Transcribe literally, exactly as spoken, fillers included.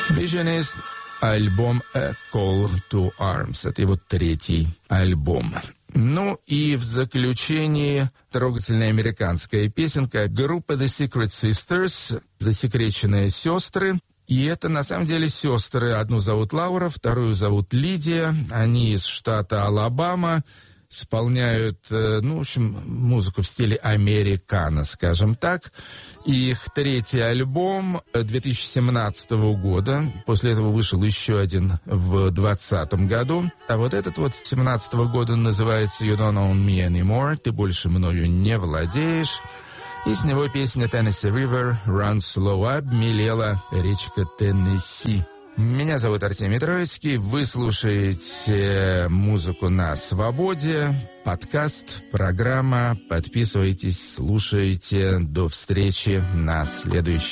Visionist, альбом A Call to Arms. Это его третий альбом. Ну и в заключении трогательная американская песенка группы The Secret Sisters, засекреченные сестры. И это на самом деле сестры. Одну зовут Лаура, вторую зовут Лидия. Они из штата Алабама. Исполняют, ну, в общем, музыку в стиле американо, скажем так. Их третий альбом две тысячи семнадцатого года. После этого вышел еще один в двадцатом году. А вот этот вот семнадцатого года называется «You Don't Own Me Anymore». «Ты больше мною не владеешь». И с него песня «Tennessee River Runs Slow», обмелела речка Теннесси. Меня зовут Артемий Троицкий. Вы слушаете музыку на свободе. Подкаст, программа. Подписывайтесь, слушайте. До встречи на следующей.